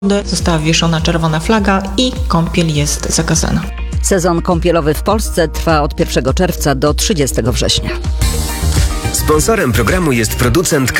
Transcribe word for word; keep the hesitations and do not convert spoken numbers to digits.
została wieszona czerwona flaga i kąpiel jest zakazana. Sezon kąpielowy w Polsce trwa od pierwszego czerwca do trzydziestego września. Sponsorem programu jest producent